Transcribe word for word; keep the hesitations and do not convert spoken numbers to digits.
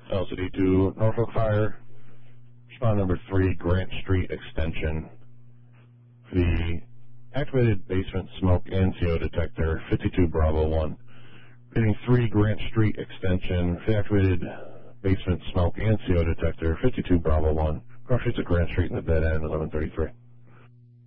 L C D two, Norfolk Fire, respond number three, Grant Street Extension. The activated basement smoke and C O detector, fifty-two Bravo one. Reading three, Grant Street Extension, the activated basement smoke and C O detector, fifty-two Bravo one. Cross streets at Grant Street in the dead end, eleven thirty-three.